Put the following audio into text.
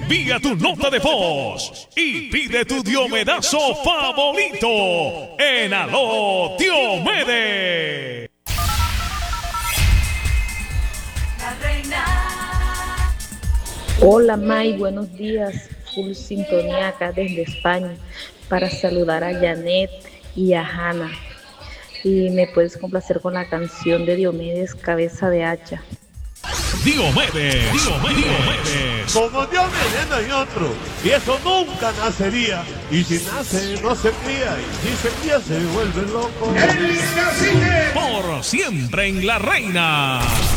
Envía tu nota de voz y pide tu Diomedazo favorito en Aló Diomedes. La reina. Hola May, buenos días. Full sintonía acá desde España para saludar a Janet y a Hanna. Y me puedes complacer con la canción de Diomedes, Cabeza de Hacha. Diomedes. Como Diomedes no hay otro, y eso nunca nacería. Y si nace, no se cría, y si se cría, se vuelve loco. Por siempre en La Reina.